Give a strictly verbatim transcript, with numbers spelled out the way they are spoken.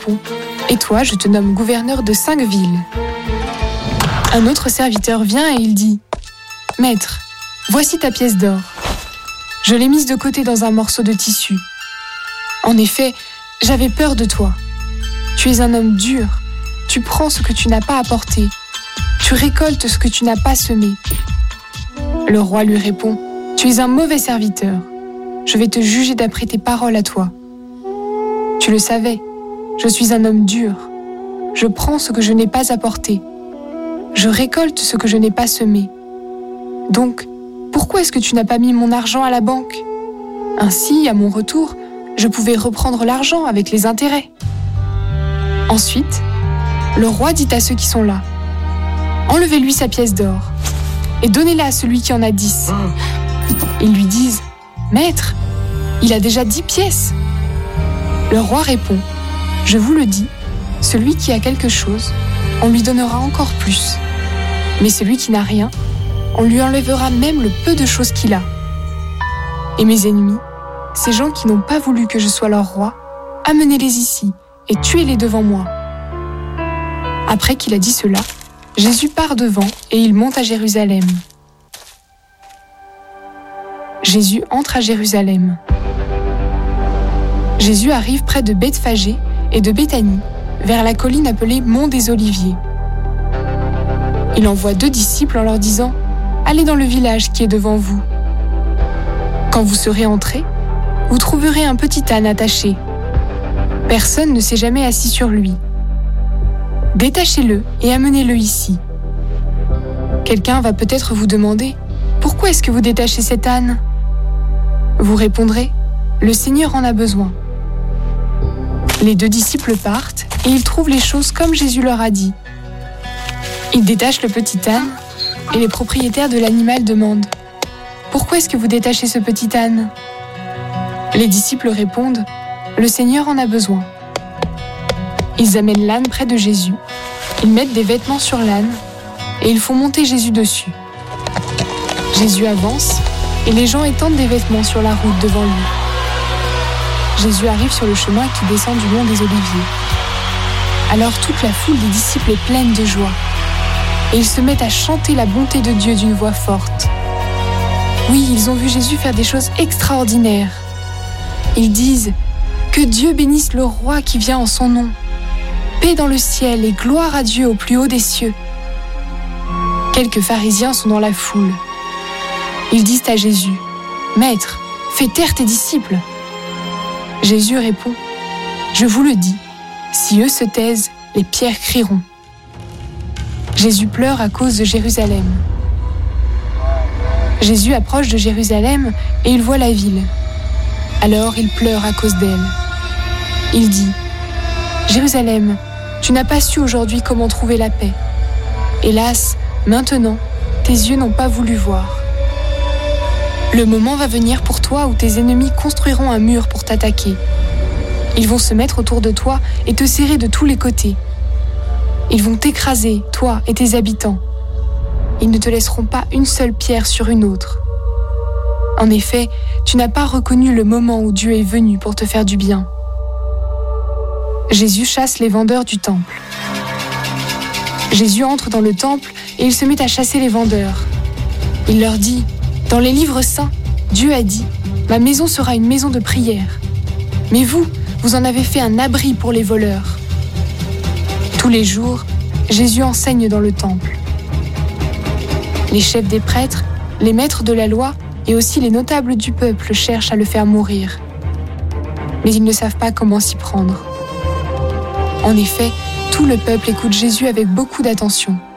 répond « Et toi, je te nomme gouverneur de cinq villes. » Un autre serviteur vient et il dit « Maître, voici ta pièce d'or. Je l'ai mise de côté dans un morceau de tissu. En effet, j'avais peur de toi. Tu es un homme dur. Tu prends ce que tu n'as pas apporté. Tu récoltes ce que tu n'as pas semé. » Le roi lui répond « Tu es un mauvais serviteur. Je vais te juger d'après tes paroles à toi. Tu le savais, je suis un homme dur. Je prends ce que je n'ai pas apporté. Je récolte ce que je n'ai pas semé. Donc, pourquoi est-ce que tu n'as pas mis mon argent à la banque ? Ainsi, à mon retour, je pouvais reprendre l'argent avec les intérêts. » Ensuite, le roi dit à ceux qui sont là, « Enlevez-lui sa pièce d'or et donnez-la à celui qui en a dix. » Ils lui disent, « Maître, il a déjà dix pièces. » Le roi répond, « Je vous le dis, celui qui a quelque chose, on lui donnera encore plus. Mais celui qui n'a rien, on lui enlèvera même le peu de choses qu'il a. Et mes ennemis, ces gens qui n'ont pas voulu que je sois leur roi, amenez-les ici et tuez-les devant moi. » Après qu'il a dit cela, Jésus part devant et il monte à Jérusalem. Jésus entre à Jérusalem. Jésus arrive près de Bethphagée et de Béthanie, vers la colline appelée Mont des Oliviers. Il envoie deux disciples en leur disant « Allez dans le village qui est devant vous. Quand vous serez entrés, vous trouverez un petit âne attaché. Personne ne s'est jamais assis sur lui. Détachez-le et amenez-le ici. » Quelqu'un va peut-être vous demander « Pourquoi est-ce que vous détachez cet âne ?» Vous répondrez « Le Seigneur en a besoin. » Les deux disciples partent et ils trouvent les choses comme Jésus leur a dit. Ils détachent le petit âne et les propriétaires de l'animal demandent « Pourquoi est-ce que vous détachez ce petit âne ?» Les disciples répondent « Le Seigneur en a besoin. » Ils amènent l'âne près de Jésus, ils mettent des vêtements sur l'âne et ils font monter Jésus dessus. Jésus avance et les gens étendent des vêtements sur la route devant lui. Jésus arrive sur le chemin qui descend du mont des Oliviers. Alors toute la foule des disciples est pleine de joie et ils se mettent à chanter la bonté de Dieu d'une voix forte. Oui, ils ont vu Jésus faire des choses extraordinaires. Ils disent « Que Dieu bénisse le roi qui vient en son nom. Paix dans le ciel et gloire à Dieu au plus haut des cieux. » Quelques pharisiens sont dans la foule. Ils disent à Jésus « Maître, fais taire tes disciples. » Jésus répond « Je vous le dis, si eux se taisent, les pierres crieront. » Jésus pleure à cause de Jérusalem. Jésus approche de Jérusalem et il voit la ville. Alors il pleure à cause d'elle. Il dit « Jérusalem, tu n'as pas su aujourd'hui comment trouver la paix. Hélas, maintenant, tes yeux n'ont pas voulu voir. Le moment va venir pour toi où tes ennemis construiront un mur pour t'attaquer. Ils vont se mettre autour de toi et te serrer de tous les côtés. Ils vont t'écraser, toi et tes habitants. Ils ne te laisseront pas une seule pierre sur une autre. En effet, tu n'as pas reconnu le moment où Dieu est venu pour te faire du bien. » Jésus chasse les vendeurs du temple. Jésus entre dans le temple et il se met à chasser les vendeurs. Il leur dit « Dans les livres saints, Dieu a dit « Ma maison sera une maison de prière. » Mais vous, vous en avez fait un abri pour les voleurs. » Tous les jours, Jésus enseigne dans le temple. Les chefs des prêtres, les maîtres de la loi et aussi les notables du peuple cherchent à le faire mourir. Mais ils ne savent pas comment s'y prendre. En effet, tout le peuple écoute Jésus avec beaucoup d'attention.